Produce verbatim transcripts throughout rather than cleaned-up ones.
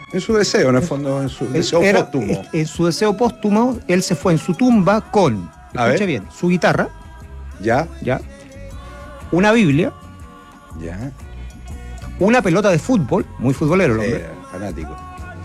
En su deseo, en el fondo, en su deseo Era, póstumo. En, en su deseo póstumo, él se fue en su tumba con, A escuche ver. bien, su guitarra, Ya, ya, una Biblia, ya. una pelota de fútbol, muy futbolero el hombre, Eh, fanático.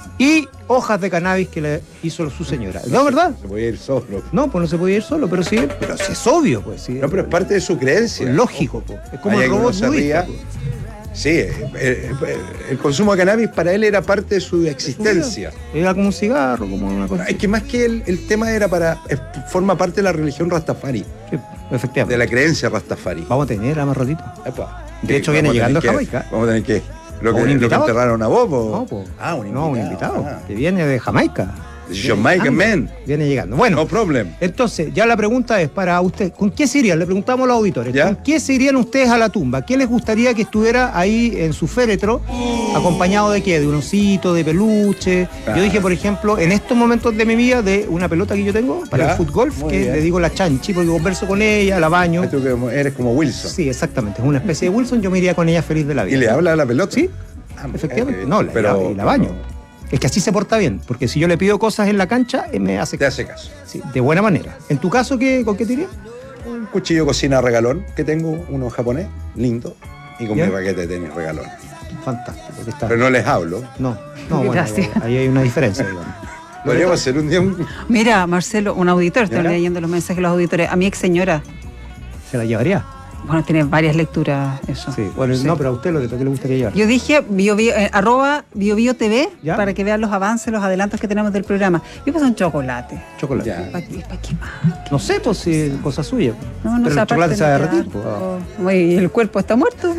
y hojas de cannabis que le hizo su señora. ¿No, verdad? Se podía ir solo. No, pues no se podía ir solo, pero sí, pero sí es obvio, pues sí. No, pero es parte de su creencia. Lógico, pues. Es como Vaya el que uno robot se budista, ría. pues. Sí, eh, eh, eh, el consumo de cannabis para él era parte de su existencia. Era como un cigarro, como una cosa. Es que más que el, el tema era para. eh, forma parte de la religión Rastafari, Sí, efectivamente. de la creencia Rastafari. Vamos a tener a más ratito. Epa. De hecho, Sí, viene vamos a llegando tener a que- Jamaica. Vamos a tener que. Lo ¿O que, un lo que invitado? enterraron a Bobo. No, po. Ah, un No, invitado. un invitado. Ah. Que viene de Jamaica. Jamaican man. Viene llegando. Bueno, No problem. entonces, ya la pregunta es para usted. ¿Con qué se irían? Le preguntamos a los auditores. ¿Ya? ¿Con qué se irían ustedes a la tumba? ¿Qué les gustaría que estuviera ahí en su féretro? ¿Acompañado de qué? ¿De un osito, de peluche? Ah. Yo dije, por ejemplo, en estos momentos de mi vida, de una pelota que yo tengo para Ya, el fútbol, muy que bien. le digo la chanchi, porque converso con ella, la baño. Tú que eres como Wilson. Sí, exactamente. Es una especie de Wilson, yo me iría con ella feliz de la vida. ¿Y le habla a la pelota? Sí, Ah, efectivamente. eh, No, la, pero, la- y la baño. Es que así se porta bien, porque si yo le pido cosas en la cancha, eh, me hace Te hace caso. sí, de buena manera. ¿En tu caso qué, con qué te irías? Un cuchillo de cocina regalón, que tengo uno japonés, lindo, y con ¿Ya? mi paquete de tenis regalón. Fantástico. Que está. Pero no les hablo. No, no, bueno, Gracias. ahí hay una diferencia, digamos. Podríamos hacer un día un... Mira, Marcelo, un auditor, estoy ¿Ya? leyendo los mensajes de los auditores. A mi ex señora, ¿Se la llevaría? bueno, tiene varias lecturas eso. Sí, bueno, Sí. no, pero a usted lo que le gustaría llevar. Yo dije bio, bio, eh, arroba bio, bio T V ¿Ya? para que vean los avances, los adelantos que tenemos del programa. Yo puse un chocolate. Chocolate. Ya. ¿Para qué, pa' qué más? No sé, pues si cosa suya. No, no pero sé, el chocolate aparte se va a no derretir. queda- pues. oh, y el cuerpo está muerto.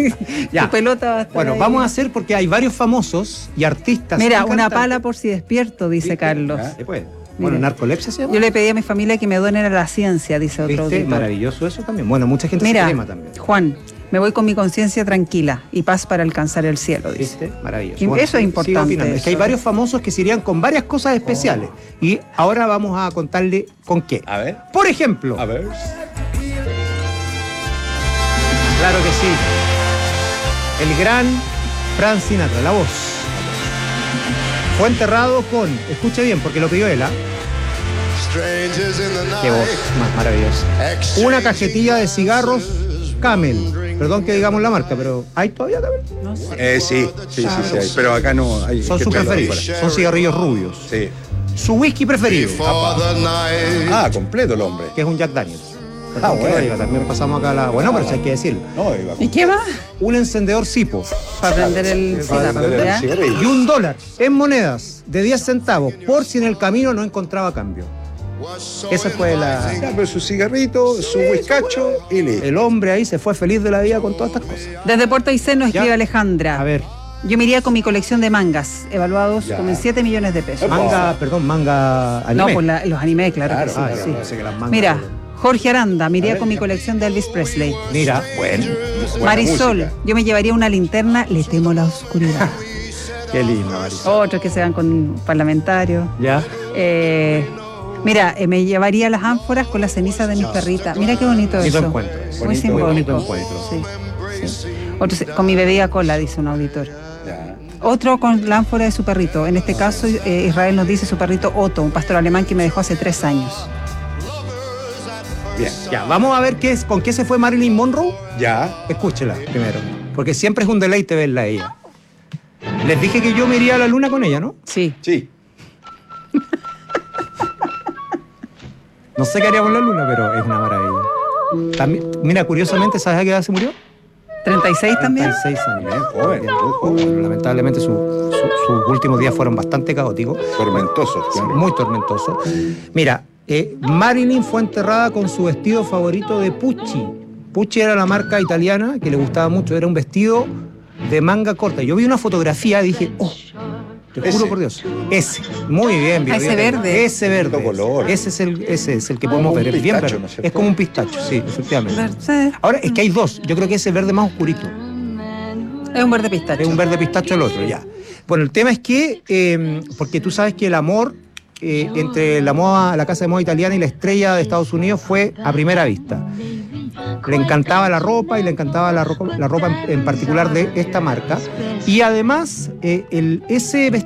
Ya. Tu pelota va a estar Bueno, ahí. vamos a hacer porque hay varios famosos y artistas. Mira, y una cantantes. pala por si despierto, dice ¿Viste? Carlos. Se puede. Bueno, Mira. narcolepsia se llama. Yo le pedí a mi familia que me donen a la ciencia, dice otro ¿Viste? auditor. Maravilloso eso también. Bueno, mucha gente Mira, se crema también. Juan, me voy con mi conciencia tranquila y paz para alcanzar el cielo, dice. ¿Viste? Maravilloso. Y Bueno, eso es sigo importante, opinando. Es que hay eso. varios famosos que se irían con varias cosas especiales. Y ahora vamos a contarle con qué. A ver, Por ejemplo, a ver. claro que sí, el gran Frank Sinatra, la voz. Fue enterrado con, escuche bien, porque lo pidió él, ¿ah? Qué voz más maravillosa. Una cajetilla de cigarros Camel. Perdón que digamos la marca, pero ¿hay todavía Camel? No sé. Eh, sí, sí, sí, sí, hay, pero acá no hay. Son que sus traerlo preferidos. afuera. Son cigarrillos rubios. Sí. Su whisky preferido, Ah, completo el hombre. que es un Jack Daniels. Ah, Perdón que bueno. lo diga, también pasamos acá a la. Bueno, pero si hay que decirlo. No, iba ¿Y qué más? Un encendedor Sipo Para prender el Para cigarro, prender el ¿ya? cigarrillo. y un dólar en monedas de diez centavos por si en el camino no encontraba cambio. Esa fue la. Ya, pero su cigarrito, su whiskacho y listo. El hombre ahí se fue feliz de la vida con todas estas cosas. Desde Puerto Aysén nos ¿Ya? escribe Alejandra. A ver, Yo me iría con mi colección de mangas, evaluados Ya. como en siete millones de pesos. Epa. manga, perdón, manga anime. No, pues la- los animes, claro, Claro, que sí. Ah, claro, sí. ya, no sé que las mangas- Mira, Jorge Aranda, me A iría ver, con mi ya. colección de Elvis Presley. Mira, bueno. Buena Marisol, música. yo me llevaría una linterna, le temo la oscuridad. Qué lindo, Marisol. Otros que se van con parlamentarios. Ya. Eh, mira, eh, me llevaría las ánforas con las cenizas de mis perritas. Mira qué bonito Bonito eso. encuentro. Muy Bonito, simbólico. bonito encuentro. Sí, sí. Otro se- con mi bebida cola, dice un auditor. Ya. Otro con la ánfora de su perrito. En este caso, eh, Israel nos dice su perrito Otto, un pastor alemán que me dejó hace tres años. Bien. Ya, vamos a ver qué es, con qué se fue Marilyn Monroe. Ya. Escúchela primero, porque siempre es un deleite verla a ella. Les dije que yo me iría a la luna con ella, ¿no? Sí. Sí. No sé qué haría con la luna, pero es una maravilla. También, mira, curiosamente, ¿sabes a qué edad se murió? ¿treinta y seis también? treinta y seis años. Bien, joven, muy joven. Bueno, lamentablemente su- su- sus últimos días fueron bastante caóticos. Tormentosos, claro. Muy tormentoso. Mira, eh, Marilyn fue enterrada con su vestido favorito de Pucci. Pucci era la marca italiana que le gustaba mucho, era un vestido de manga corta. Yo vi una fotografía y dije, oh, te juro Ese. por Dios. Ese. Muy bien, Ah, ese bien. verde. Ese verde. Lindo color. Ese es el, ese es el que Ah, podemos como ver. un Es bien pistacho, verde. ¿no es cierto? Es como un pistacho, sí, efectivamente. Sí. Ahora, es que hay dos. Yo creo que ese verde más oscurito. Es un verde pistacho. Es un verde pistacho el otro, ya. Bueno, el tema es que, eh, porque tú sabes que el amor eh, entre la moda, la casa de moda italiana y la estrella de Estados Unidos fue a primera vista. Le encantaba la ropa y le encantaba la ropa, la ropa en, en particular de esta marca. Y además, eh, el, ese vestido